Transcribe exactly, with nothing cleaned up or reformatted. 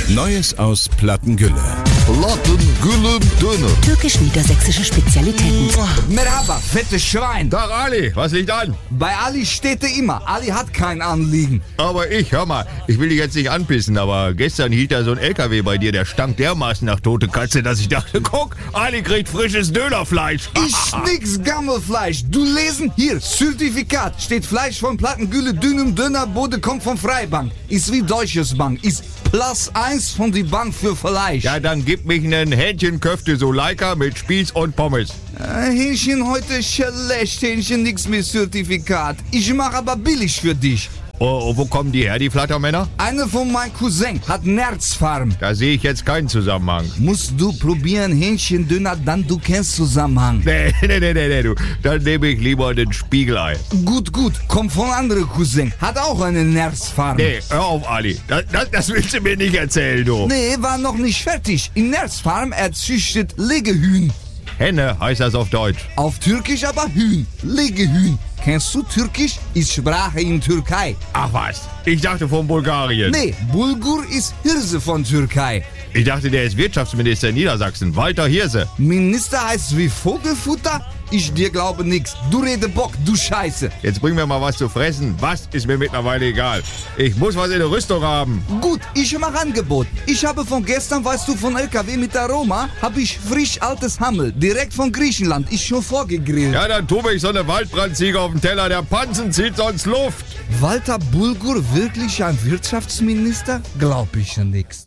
Neues aus Plattengülle. Plattengülle Döner. Türkisch-niedersächsische Spezialitäten. Merhaba, fette Schwein. Tag Ali, was liegt an? Bei Ali steht er immer. Ali hat kein Anliegen. Aber ich, hör mal, ich will dich jetzt nicht anpissen, aber gestern hielt da so ein L K W bei dir, der stank dermaßen nach tote Katze, dass ich dachte, guck, Ali kriegt frisches Dönerfleisch. Ich nix Gammelfleisch. Du lesen? Hier, Zertifikat. Steht Fleisch von Plattengülle, dünnem Dönerbode, kommt von Freibank. Ist wie Deutsches Bank. Ist Plus eins von die Bank für Fleisch. Ja, dann gib mich nen Hähnchenköfte Suleika mit Spieß und Pommes. Äh, Hähnchen heute schlecht, Hähnchen nix mit Zertifikat. Ich mach aber billig für dich. Oh, wo kommen die her, die Flattermänner? Eine von meinen Cousin hat Nerzfarm. Da sehe ich jetzt keinen Zusammenhang. Musst du probieren Hähnchendöner, dann du kennst Zusammenhang. Nee, nee, nee, nee, nee, du. Dann nehme ich lieber den Spiegelei. Gut, gut, kommt von andere Cousin. Hat auch eine Nerzfarm. Nee, hör auf, Ali. Das, das, das willst du mir nicht erzählen, du. Nee, war noch nicht fertig. In Nerzfarm er züchtet Legehühn. Henne heißt das auf Deutsch. Auf Türkisch aber Hühn. Legehühn. Kennst du Türkisch? Ist Sprache in Türkei. Ach was, ich dachte von Bulgarien. Nee, Bulgur ist Hirse von Türkei. Ich dachte, der ist Wirtschaftsminister in Niedersachsen, Walter Hirse. Minister heißt wie Vogelfutter? Ich dir glaube nix. Du rede Bock, du Scheiße. Jetzt bring mir mal was zu fressen. Was ist mir mittlerweile egal. Ich muss was in der Rüstung haben. Gut, ich mach Angebot. Ich habe von gestern, weißt du, von L K W mit Aroma, habe ich frisch altes Hammel, direkt von Griechenland, ist schon vorgegrillt. Ja, dann tu mich so eine Waldbrandziege auf den Teller. Der Panzen zieht sonst Luft. Walter Bulgur wirklich ein Wirtschaftsminister? Glaub ich ja nix.